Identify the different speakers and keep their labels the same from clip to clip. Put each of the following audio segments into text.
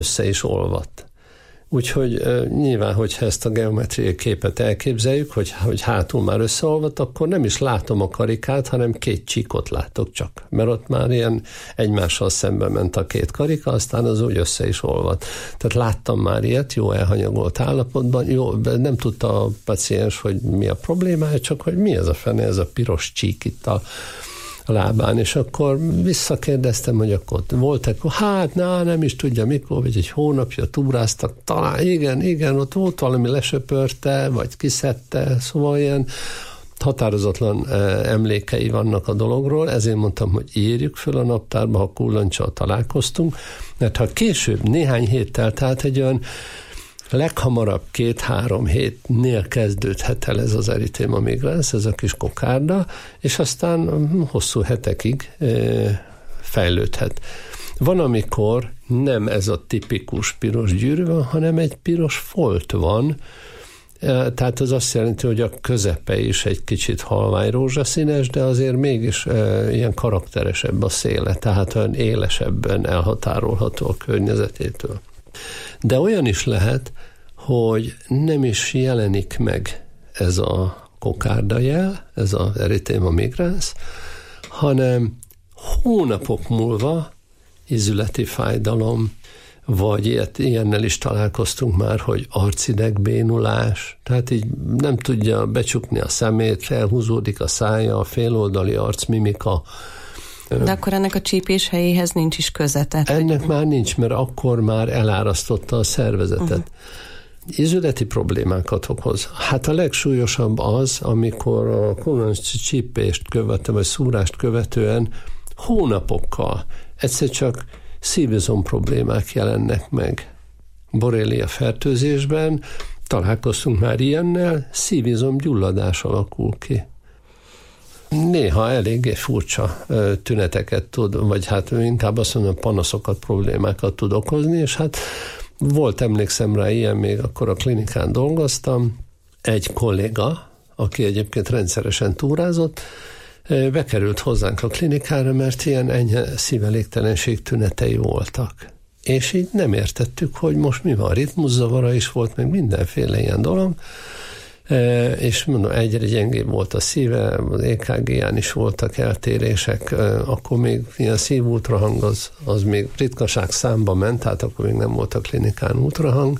Speaker 1: össze is olvadt. Úgyhogy nyilván, hogyha ezt a geometriai képet elképzeljük, hogy hátul már összeolvadt, akkor nem is látom a karikát, hanem 2 csíkot látok csak. Mert ott már ilyen egymással szemben ment a 2 karika, aztán az úgy össze is olvadt. Tehát láttam már ilyet, jó elhanyagolt állapotban, jó, nem tudta a paciens, hogy mi a problémája, csak hogy mi ez a fene, ez a piros csík itt a lábán, és akkor visszakérdeztem, hogy akkor volt-e, hát nem is tudja mikor, vagy egy hónapja túráztak, talán igen, ott volt valami lesöpörte, vagy kiszedte, szóval ilyen határozatlan emlékei vannak a dologról, ezért mondtam, hogy írjuk föl a naptárba, ha kullancsal találkoztunk, mert ha később néhány héttel, tehát egy olyan leghamarabb 2-3 hétnél kezdődhet el ez az erythema migrans, ez a kis kokárda, és aztán hosszú hetekig fejlődhet. Van, amikor nem ez a tipikus piros gyűrű van, hanem egy piros folt van, tehát az azt jelenti, hogy a közepe is egy kicsit halványrózsaszínes, de azért mégis ilyen karakteresebb a széle, tehát olyan élesebben elhatárolható a környezetétől. De olyan is lehet, hogy nem is jelenik meg ez a kokárdajel, ez az erythema migrans, hanem hónapok múlva izületi fájdalom, vagy ilyennel is találkoztunk már, hogy arcidegbénulás, tehát így nem tudja becsukni a szemét, felhúzódik a szája, a féloldali arcmimika.
Speaker 2: De akkor ennek a csípés helyéhez nincs is köze.
Speaker 1: Ennek már nincs, mert akkor már elárasztotta a szervezetet. Izületi problémákat okoz. Hát a legsúlyosabb az, amikor a kullancs csípést követően, vagy szúrást követően hónapokkal egyszer csak szívizom problémák jelennek meg. Borrelia fertőzésben találkoztunk már ilyennel, szívizom gyulladás alakul ki. Néha eléggé furcsa tüneteket tud, vagy hát inkább azt mondom, panaszokat, problémákat tud okozni, és hát volt, emlékszem rá ilyen, még akkor a klinikán dolgoztam, egy kolléga, aki egyébként rendszeresen túrázott, bekerült hozzánk a klinikára, mert ilyen enyhe szívelégtelenség tünetei voltak. És így nem értettük, hogy most mi van, ritmuszavara is volt, meg mindenféle ilyen dolog, és mondom, egyre gyengébb volt a szíve, az EKG-ján is voltak eltérések, akkor még ilyen szívultrahang az még ritkaság számba ment, tehát akkor még nem volt a klinikán ultrahang,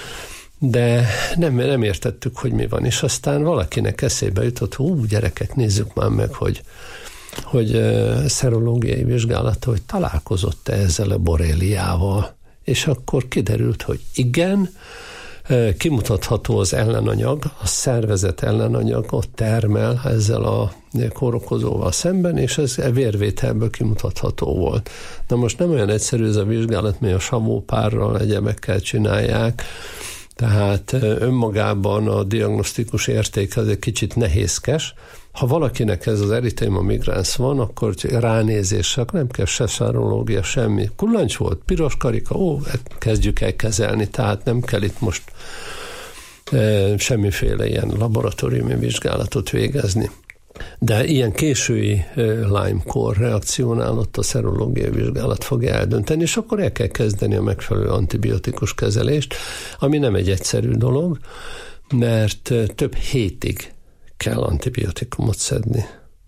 Speaker 1: de nem értettük, hogy mi van, és aztán valakinek eszébe jutott, gyerekek, nézzük már meg, hogy szerológiai vizsgálata, hogy találkozott-e ezzel a borreliával, és akkor kiderült, hogy igen, kimutatható az ellenanyag, a szervezet ellenanyagot termel ezzel a kórokozóval szemben, és ez vérvételből kimutatható volt. Na most nem olyan egyszerű ez a vizsgálat, mert a savópárral, egyebekkel csinálják, tehát önmagában a diagnosztikus érték az egy kicsit nehézkes. Ha valakinek ez az erythema migrans van, akkor ránézéssel nem kell se serológia, semmi. Kullancs volt, piros karika, kezdjük el kezelni, tehát nem kell itt most semmiféle ilyen laboratóriumi vizsgálatot végezni. De ilyen késői Lyme-kor reakciónál ott a szerológiai vizsgálat fogja eldönteni, és akkor el kell kezdeni a megfelelő antibiotikus kezelést, ami nem egy egyszerű dolog, mert több hétig kell antibiotikumot szedni.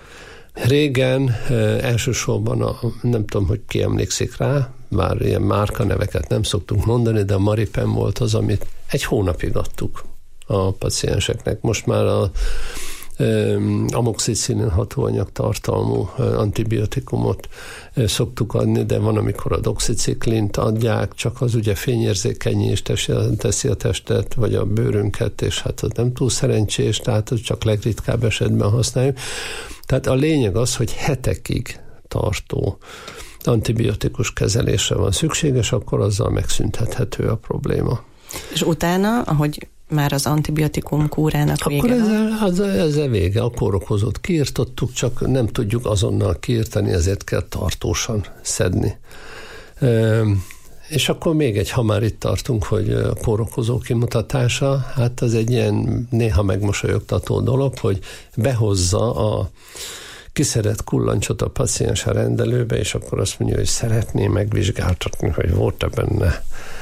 Speaker 1: Régen elsősorban, nem tudom, hogy ki emlékszik rá, bár ilyen márkaneveket nem szoktunk mondani, de a Maripen volt az, amit egy hónapig adtuk a pacienseknek. Most már a amoxicillin hatóanyag tartalmú antibiotikumot szoktuk adni, de van, amikor a doxiciklint adják, csak az ugye fényérzékenyé is teszi a testet, vagy a bőrünket, és hát az nem túl szerencsés, tehát az csak legritkább esetben használjuk. Tehát a lényeg az, hogy hetekig tartó antibiotikus kezelésre van szükséges, akkor azzal megszüntethető a probléma.
Speaker 2: És utána, ahogy már az antibiotikum kúrának vége
Speaker 1: akkor ezzel vége. A kórokozót kiirtottuk, csak nem tudjuk azonnal kiirtani, ezért kell tartósan szedni. És akkor még ha már itt tartunk, hogy a kórokozó kimutatása, hát az egy ilyen néha megmosolyogtató dolog, hogy behozza a kiszedett kullancsot a paciens a rendelőbe, és akkor azt mondja, hogy szeretné megvizsgáltatni, hogy volt-e benne